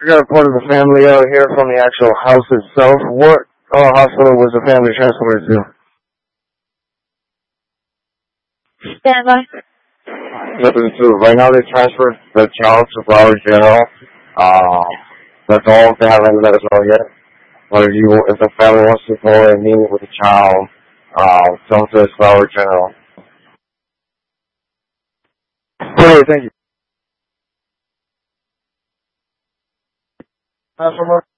I got a part of the family out here from the actual house itself. What hospital was the family transported to? Stand by. Nothing to. Right now they transferred the child to Broward General. That's all. They haven't let us know yet. But if the family wants to go and meet with the child, come to Broward General. Okay, thank you.